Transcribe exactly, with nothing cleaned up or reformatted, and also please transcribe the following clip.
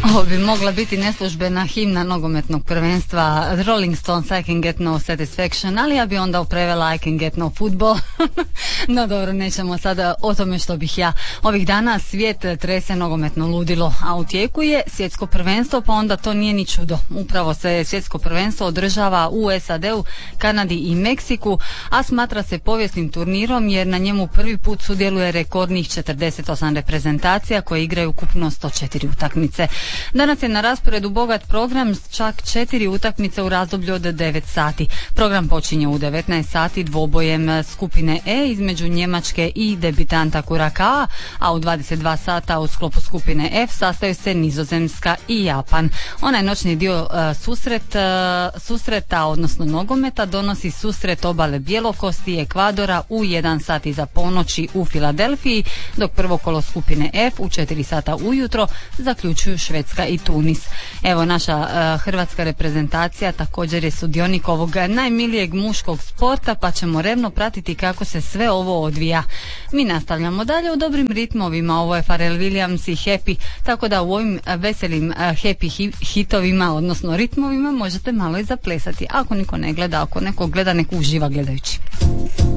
Ovo bi mogla biti neslužbena himna nogometnog prvenstva Rolling Stones I Can Get No Satisfaction, ali ja bi onda prevela I Can Get No Football. No dobro, nećemo sada o tome što bih ja. Ovih dana svijet trese nogometno ludilo, a u tijeku je svjetsko prvenstvo, pa onda to nije ni čudo. Upravo se svjetsko prvenstvo održava u S A D-u, Kanadi i Meksiku, a smatra se povijesnim turnirom jer na njemu prvi put sudjeluje rekordnih četrdeset osam reprezentacija koje igraju ukupno sto četiri utakmice. Danas je na rasporedu bogat program s čak četiri utakmice u razdoblju od devet sati. Program počinje u devetnaest sati dvobojem skupine E između Njemačke i debitanta Curacao, a u dvadeset dva sata u sklopu skupine F sastaju se Nizozemska i Japan. Onaj noćni dio uh, susret, uh, susreta, odnosno nogometa, donosi susret obale Bjelokosti i Ekvadora u jedan sat iza ponoći u Filadelfiji, dok prvo kolo skupine F u četiri sata ujutro zaključuju Švedska i Tunis. Evo, naša uh, hrvatska reprezentacija također je sudionik ovog najmilijeg muškog sporta, pa ćemo revno pratiti kako se sve ovo odvija. Mi nastavljamo dalje u dobrim ritmovima, ovo je Pharrell Williams i Happy, tako da u ovim veselim uh, happy hi- hitovima, odnosno ritmovima, možete malo i zaplesati. Ako niko ne gleda, ako neko gleda, nek uživa gledajući.